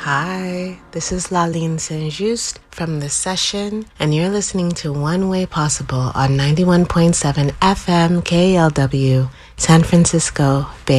Hi, this is Laline Saint-Just from The Session, and you're listening to One Way Possible on 91.7 FM KLW, San Francisco Bay.